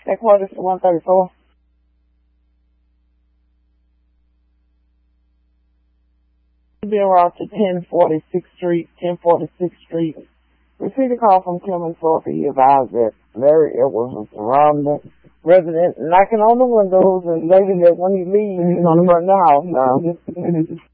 Headquarters 134. Be around to 1046th Street, 1046th Street. Received a call from Clement Thorpe. He advised that Larry Edwards was around the resident knocking on the windows and letting that when he leaves, he's going to burn the house down.